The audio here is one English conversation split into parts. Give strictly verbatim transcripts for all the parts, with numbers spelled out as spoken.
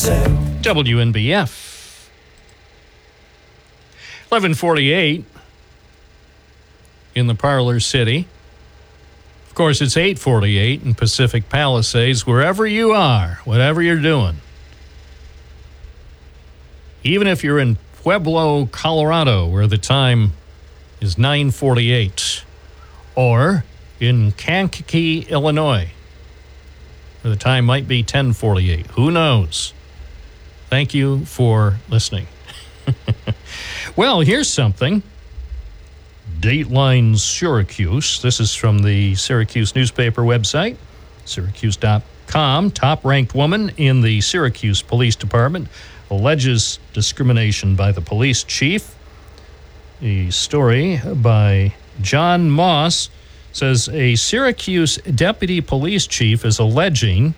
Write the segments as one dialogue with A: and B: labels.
A: Listen.
B: W N B F. eleven forty-eight in the Parlor City. Of course, it's eight forty-eight in Pacific Palisades. Wherever you are, whatever you're doing, even if you're in Pueblo, Colorado, where the time is nine forty-eight, or in Kankakee, Illinois, where the time might be ten forty-eight. Who knows? Thank you for listening. Well, here's something. Dateline Syracuse. This is from the Syracuse newspaper website, syracuse dot com. Top-ranked woman in the Syracuse Police Department alleges discrimination by the police chief. A story by John Moss says a Syracuse deputy police chief is alleging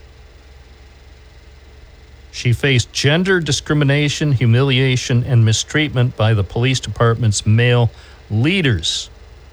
B: she faced gender discrimination, humiliation, and mistreatment by the police department's male leaders.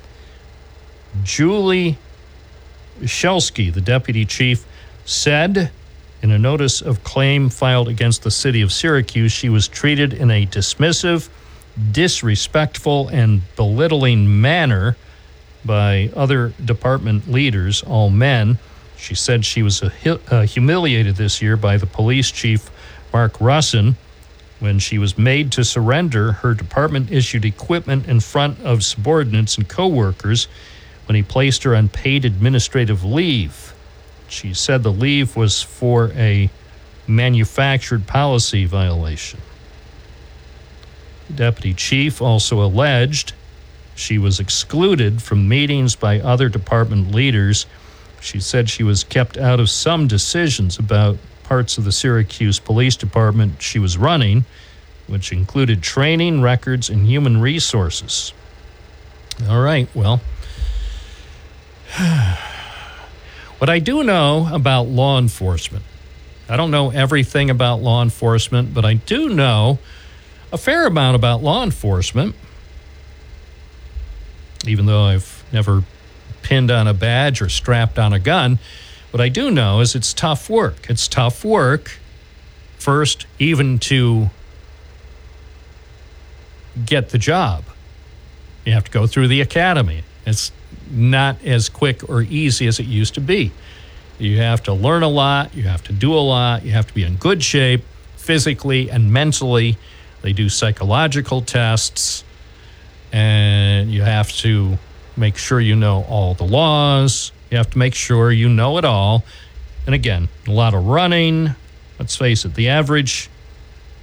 B: Julie Shelsky, the deputy chief, said in a notice of claim filed against the city of Syracuse, she was treated in a dismissive, disrespectful, and belittling manner by other department leaders, all men. She said she was uh, humiliated this year by the police chief, Mark Russin, when she was made to surrender her department-issued equipment in front of subordinates and coworkers when he placed her on paid administrative leave. She said the leave was for a manufactured policy violation. The deputy chief also alleged she was excluded from meetings by other department leaders. She said she was kept out of some decisions about parts of the Syracuse Police Department she was running, which included training, records, and human resources. All right, well, what I do know about law enforcement, I don't know everything about law enforcement, but I do know a fair amount about law enforcement, even though I've never pinned on a badge or strapped on a gun. What I do know is it's tough work. It's tough work, first, even to get the job. You have to go through the academy. It's not as quick or easy as it used to be. You have to learn a lot. You have to do a lot. You have to be in good shape physically and mentally. They do psychological tests, and you have to make sure you know all the laws. You have to make sure you know it all. And again, a lot of running. Let's face it, the average